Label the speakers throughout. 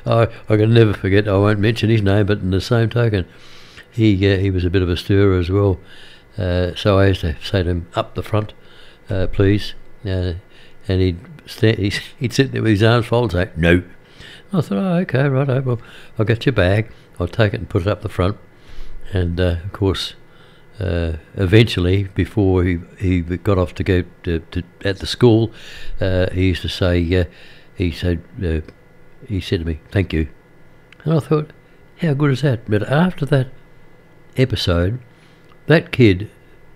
Speaker 1: I can never forget. I won't mention his name, but in the same token, he was a bit of a stirrer as well. So I used to say to him, "Up the front, please," and he'd sit there with his arms folded, say, "No." I thought, "Oh, okay, right. Well, I'll get your bag. I'll take it and put it up the front." And of course, eventually, before he got off to go to at the school, he used to say, he said to me, "Thank you." And I thought, how good is that? But after that episode, that kid,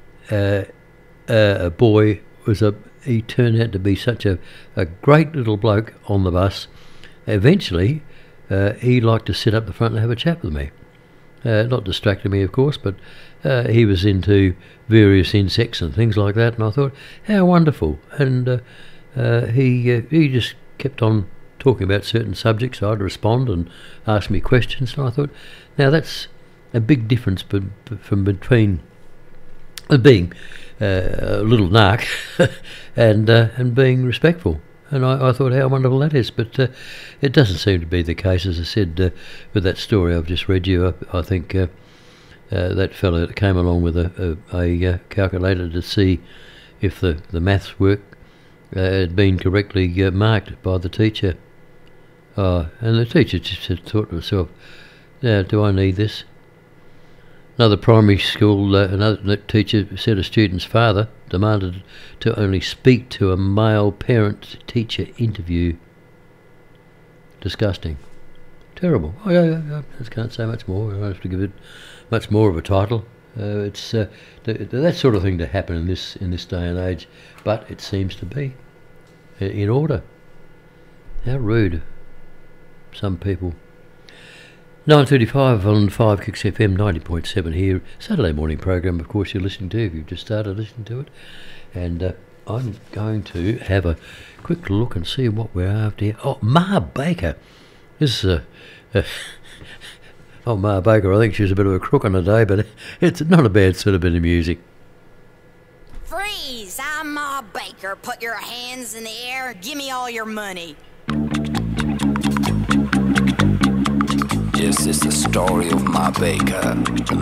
Speaker 1: a boy, he turned out to be such a great little bloke on the bus. Eventually, he liked to sit up the front and have a chat with me. Not distracting me, of course, but he was into various insects and things like that, and I thought, how wonderful. And he just kept on talking about certain subjects. I'd respond and ask me questions, and I thought, now that's a big difference from between being a little narc and being respectful. And I thought how wonderful that is, but it doesn't seem to be the case. As I said, with that story I've just read you, I think that fellow that came along with a calculator to see if the maths work had been correctly marked by the teacher. And the teacher just thought to herself, now, do I need this? Another primary school, another teacher said a student's father demanded to only speak to a male parent-teacher interview. Disgusting. Terrible. I just can't say much more. I have to give it much more of a title. It's that sort of thing to happen in this day and age, but it seems to be in order. How rude. Some people. 9:35 on 5 Kicks FM 90.7 here. Saturday morning program, of course, you're listening to if you've just started listening to it. And I'm going to have a quick look and see what we're after here. Oh, Ma Baker. This is oh, Ma Baker, I think she's a bit of a crook on the day, but it's not a bad sort of bit of music.
Speaker 2: Freeze! I'm Ma Baker. Put your hands in the air and give me all your money.
Speaker 3: This is the story of Ma Baker.